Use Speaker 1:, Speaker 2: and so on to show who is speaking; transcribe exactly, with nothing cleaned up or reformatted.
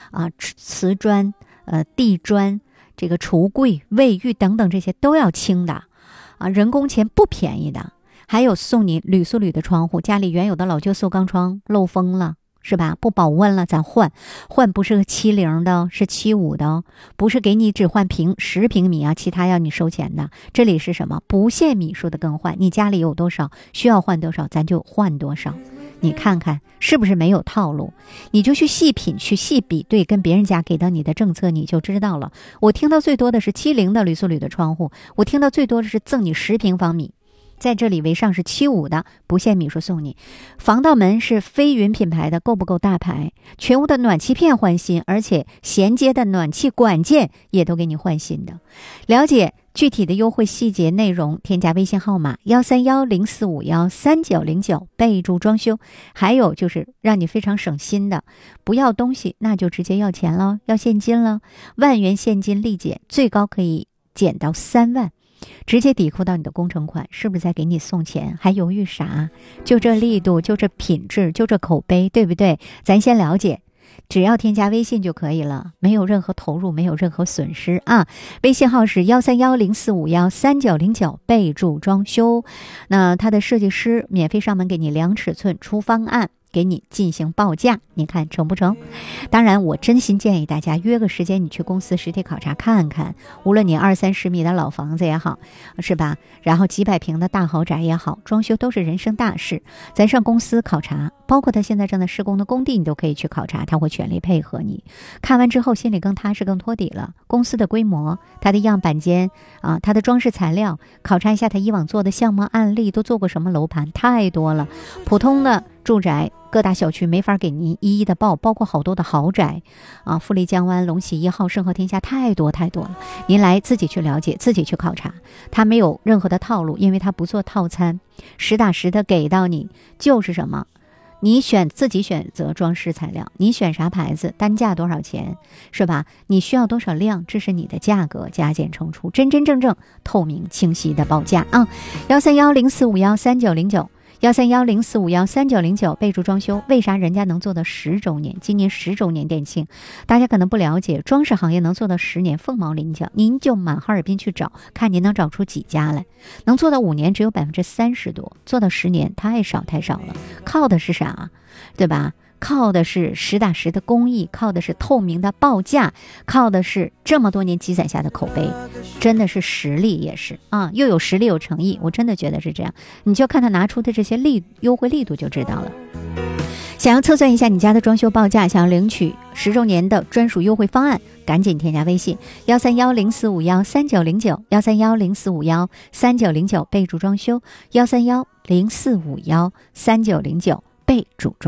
Speaker 1: 啊，瓷砖、呃地砖、这个橱柜、卫浴等等，这些都要清的啊，人工钱不便宜的。还有送你铝塑铝的窗户，家里原有的老旧塑钢窗漏风了，是吧？不保温了，咱换换不是七零的，是七五的，不是给你只换平十平米啊，其他要你收钱的。这里是什么？不限米数的更换，你家里有多少需要换多少，咱就换多少。你看看是不是没有套路？你就去细品，去细比对，跟别人家给到你的政策，你就知道了。我听到最多的是七零的铝塑铝的窗户，我听到最多的是赠你十平方米。在这里为上是七五的，不限米数送你。防盗门是飞云品牌的，够不够大牌？全屋的暖气片换新，而且衔接的暖气管件也都给你换新的。了解具体的优惠细节内容，添加微信号码幺三幺零四五幺三九零九，备注装修。还有就是让你非常省心的，不要东西那就直接要钱了，要现金了，万元现金立减，最高可以减到三万。直接抵扣到你的工程款，是不是在给你送钱？还犹豫啥？就这力度，就这品质，就这口碑，对不对？咱先了解，只要添加微信就可以了，没有任何投入，没有任何损失啊。微信号是幺三幺零四五幺三九零九，备注装修。那他的设计师免费上门给你量尺寸、出方案，给你进行报价，你看成不成？当然我真心建议大家约个时间，你去公司实体考察看看，无论你二三十米的老房子也好，是吧？然后几百平的大豪宅也好，装修都是人生大事，咱上公司考察，包括他现在正在施工的工地，你都可以去考察，他会全力配合你。看完之后心里更踏实更托底了。公司的规模，他的样板间啊，他的装饰材料，考察一下他以往做的项目案例，都做过什么楼盘，太多了。普通的住宅各大小区没法给您一一的报，包括好多的豪宅啊，富丽江湾、龙喜一号、盛和天下，太多太多了。您来自己去了解，自己去考察，它没有任何的套路，因为它不做套餐，实打实的给到你就是什么，你选自己选择装饰材料，你选啥牌子，单价多少钱，是吧？你需要多少量，这是你的价格，加减乘除，真真正正透明清晰的报价啊！幺三幺零四五幺三九零九。幺三幺零四五幺三九零九，备注装修。为啥人家能做到十周年？今年十周年店庆，大家可能不了解，装饰行业能做到十年凤毛麟角，您就满哈尔滨去找，看您能找出几家来。能做到五年只有百分之三十多，做到十年太少太少了。靠的是啥？对吧？靠的是实打实的工艺，靠的是透明的报价，靠的是这么多年积攒下的口碑，真的是实力也是啊，又有实力有诚意，我真的觉得是这样。你就看他拿出的这些力优惠力度就知道了。想要测算一下你家的装修报价，想要领取十周年的专属优惠方案，赶紧添加微信幺三幺零四五幺三九零九，幺三幺零四五幺三九零九，备注装修，幺三幺零四五幺三九零九，备注装修。